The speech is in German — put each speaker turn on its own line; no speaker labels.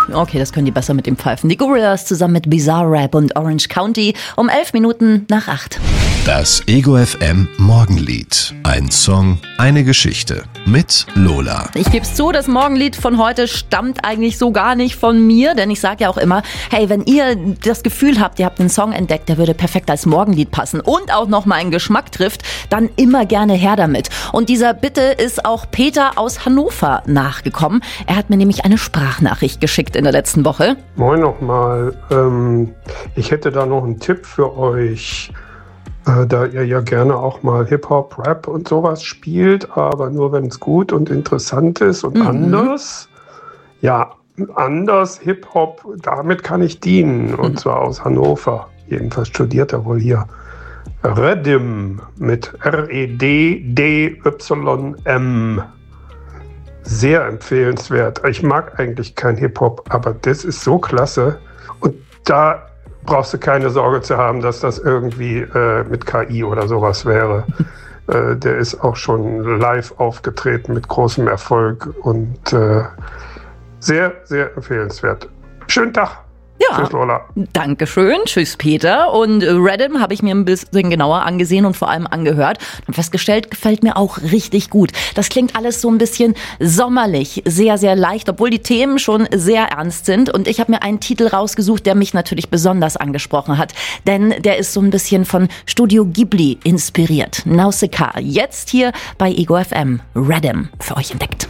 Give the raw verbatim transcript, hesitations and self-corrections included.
Okay, das können die besser mit dem Pfeifen. Die Gorillaz zusammen mit Bizarre Rap und Orange County um elf Minuten nach acht.
Das Ego F M Morgenlied. Ein Song, eine Geschichte. Mit Lola.
Ich gebe es zu, das Morgenlied von heute stammt eigentlich so gar nicht von mir, denn ich sage ja auch immer, hey, wenn ihr das Gefühl habt, ihr habt einen Song entdeckt, der würde perfekt als Morgenlied passen und auch noch mal einen Geschmack trifft, dann immer gerne her damit. Und dieser Bitte ist auch Peter aus Hannover nachgekommen. Er hat mir nämlich eine Sprachnachricht geschickt in der letzten Woche.
Moin nochmal. Ähm, ich hätte da noch einen Tipp für euch. Da ihr ja gerne auch mal Hip-Hop, Rap und sowas spielt, aber nur wenn es gut und interessant ist und mhm. anders. Ja, anders Hip-Hop, damit kann ich dienen. Und mhm. zwar aus Hannover. Jedenfalls studiert er wohl hier. Redim mit R E D D Y M. Sehr empfehlenswert. Ich mag eigentlich kein Hip-Hop, aber das ist so klasse. Und da brauchst du keine Sorge zu haben, dass das irgendwie äh, mit K I oder sowas wäre. äh, der ist auch schon live aufgetreten mit großem Erfolg und äh, sehr, sehr empfehlenswert. Schönen Tag.
Ja,
tschüss Lola.
Dankeschön. Tschüss Peter. Und Redim habe ich mir ein bisschen genauer angesehen und vor allem angehört und festgestellt, gefällt mir auch richtig gut. Das klingt alles so ein bisschen sommerlich, sehr, sehr leicht, obwohl die Themen schon sehr ernst sind. Und ich habe mir einen Titel rausgesucht, der mich natürlich besonders angesprochen hat, denn der ist so ein bisschen von Studio Ghibli inspiriert. Nausicaa, jetzt hier bei Ego F M. Redim für euch entdeckt.